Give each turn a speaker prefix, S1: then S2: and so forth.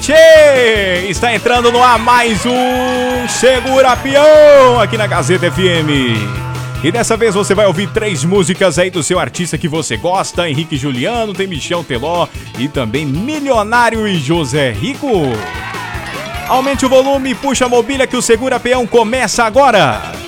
S1: Tchê! Está entrando no ar mais um Segura Peão aqui na Gazeta FM. E dessa vez você vai ouvir 3 músicas aí do seu artista que você gosta. Henrique Juliano, tem Michel Teló e também Milionário e José Rico. Aumente o volume e puxa a mobília que o Segura Peão começa agora.